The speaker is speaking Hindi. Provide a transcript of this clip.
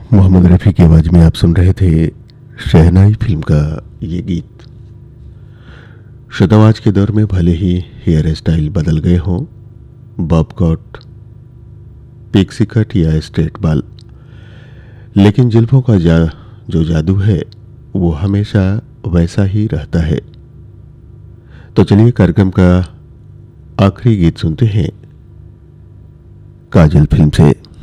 मोहम्मद रफ़ी की आवाज़ में आप सुन रहे थे शहनाई फिल्म का ये गीत। शतवाज के दौर में भले ही हेयर स्टाइल बदल गए हों, बॉब कट, पिक्सी कट या स्ट्रेट बाल, लेकिन जुल्फों का जो जादू है वो हमेशा वैसा ही रहता है। तो चलिए कार्यक्रम का आखिरी गीत सुनते हैं काजल फिल्म से।